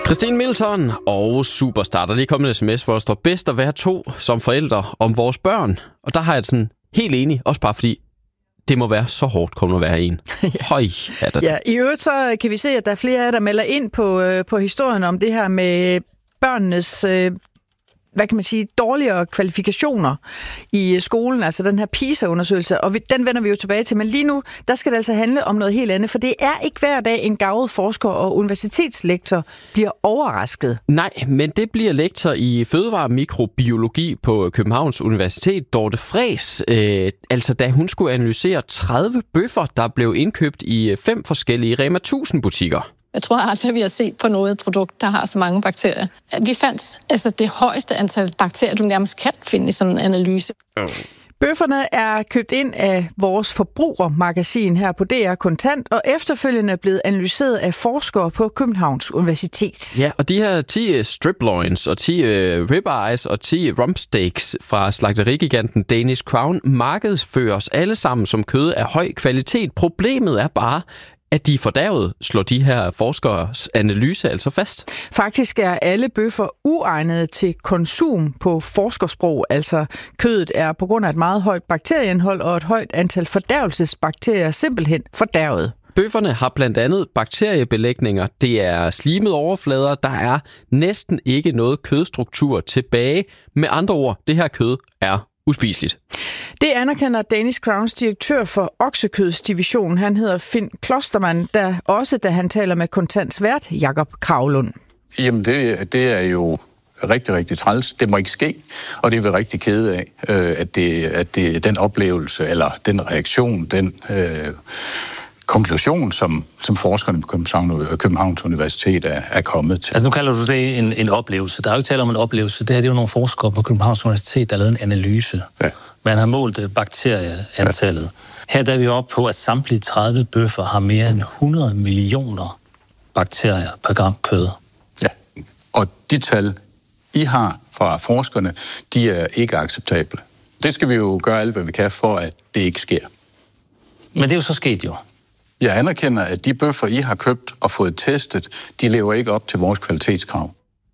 Christine Milton og Superstar, der lige kommet en sms, hvor der står bedst at være 2 som forældre om vores børn. Og der har jeg sådan helt enig, også bare fordi det må være så hårdt kun at være en. Høj er det. Ja, i øvrigt så kan vi se, at der er flere af jer, der melder ind på historien om det her med børnenes hvad kan man sige, dårligere kvalifikationer i skolen, altså den her PISA-undersøgelse, og den vender vi jo tilbage til, men lige nu, der skal det altså handle om noget helt andet, for det er ikke hver dag en garvet forsker og universitetslektor bliver overrasket. Nej, men det bliver lektor i fødevaremikrobiologi på Københavns Universitet, Dorte Friis, altså da hun skulle analysere 30 bøffer, der blev indkøbt i 5 forskellige Rema 1000-butikker. Jeg tror aldrig, vi har set på noget produkt, der har så mange bakterier. Vi fandt altså det højeste antal bakterier, du nærmest kan finde i sådan en analyse. Bøfferne er købt ind af vores forbrugermagasin her på DR Kontant, og efterfølgende er blevet analyseret af forskere på Københavns Universitet. Ja, og de her 10 strip loins og 10 ribeyes og 10 rump steaks fra slagterigiganten Danish Crown markedsføres alle sammen som kød af høj kvalitet. Problemet er bare, at de er fordærvet, slår de her forskers analyse altså fast. Faktisk er alle bøffer uegnede til konsum på forskersprog. Altså kødet er på grund af et meget højt bakterieindhold og et højt antal fordærvelsesbakterier simpelthen fordærvet. Bøfferne har blandt andet bakteriebelægninger, det er slimede overflader, der er næsten ikke noget kødstruktur tilbage. Med andre ord, det her kød er uspiseligt. Det anerkender Danish Crowns direktør for oksekødsdivisionen. Han hedder Finn Klostermann, da han taler med Kontants vært Jakob Kravlund. Jamen det er jo rigtig, rigtig træls. Det må ikke ske, og det er vi rigtig kede af, at det den oplevelse, eller den reaktion, den konklusion, som forskerne på Københavns Universitet er kommet til. Altså nu kalder du det en oplevelse. Der er jo ikke tale om en oplevelse. Det her det er jo nogle forskere på Københavns Universitet, der har lavet en analyse. Ja. Man har målt bakterieantallet. Her der er vi oppe på, at samtlige 30 bøffer har mere end 100 millioner bakterier per gram kød. Ja, og de tal, I har fra forskerne, de er ikke acceptable. Det skal vi jo gøre alt, hvad vi kan for, at det ikke sker. Men det er jo så sket jo. Jeg anerkender, at de bøffer, I har købt og fået testet, de lever ikke op til vores kvalitetskrav.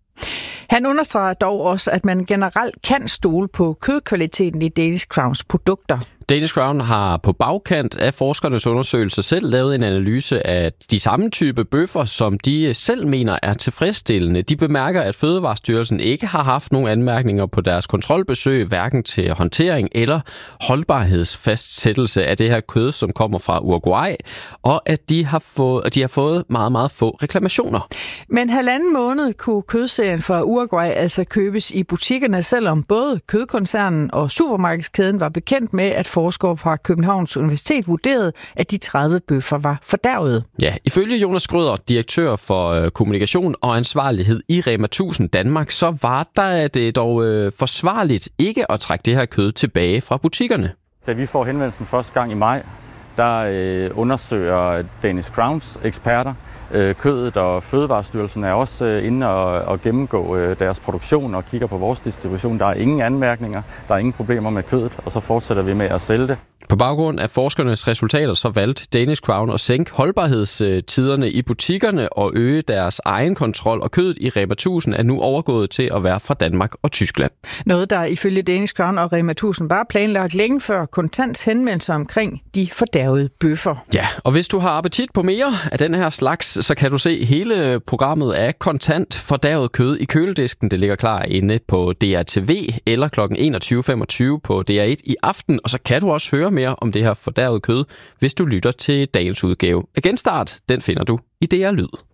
Han understreger dog også, at man generelt kan stole på kødkvaliteten i Danish Crowns produkter. Danish Crown har på bagkant af forskernes undersøgelse selv lavet en analyse af de samme type bøffer, som de selv mener er tilfredsstillende. De bemærker, at Fødevarestyrelsen ikke har haft nogen anmærkninger på deres kontrolbesøg, hverken til håndtering eller holdbarhedsfastsættelse af det her kød, som kommer fra Uruguay, og at de har fået meget, meget få reklamationer. Men 1,5 måned kunne kødserien fra Uruguay altså købes i butikkerne, selvom både kødkoncernen og supermarkedskæden var bekendt med, at forskere fra Københavns Universitet vurderede, at de 30 bøffer var fordærvede. Ja, ifølge Jonas Schrøder, direktør for kommunikation og ansvarlighed i Rema 1000 Danmark, så var det dog forsvarligt ikke at trække det her kød tilbage fra butikkerne. Da vi får henvendelsen første gang i maj, der undersøger Danish Crowns eksperter kødet, og Fødevarestyrelsen er også inde og gennemgå deres produktion og kigger på vores distribution. Der er ingen anmærkninger, der er ingen problemer med kødet, og så fortsætter vi med at sælge det. På baggrund af forskernes resultater så valgte Danish Crown at sænke holdbarhedstiderne i butikkerne og øge deres egen kontrol, og kødet i Rema 1000 er nu overgået til at være fra Danmark og Tyskland. Noget, der ifølge Danish Crown og Rema 1000 var planlagt længe før Kontants henvendelser omkring de fordærvede bøffer. Ja, og hvis du har appetit på mere af den her slags, så kan du se hele programmet af Kontant fordærvet kød i køledisken. Det ligger klar inde på DRTV eller kl. 21.25 på DR1 i aften, og så kan du også høre mere om det her fordærvede kød, hvis du lytter til dagens udgave af Genstart. Den finder du i DR Lyd.